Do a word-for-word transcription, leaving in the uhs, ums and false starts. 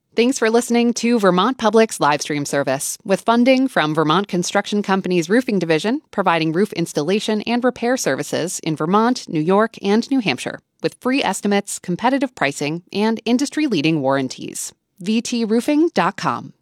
Thanks for listening to Vermont Public's live stream service, with funding from Vermont Construction Company's Roofing Division, providing roof installation and repair services in Vermont, New York, and New Hampshire, with free estimates, competitive pricing, and industry-leading warranties. v t roofing dot com.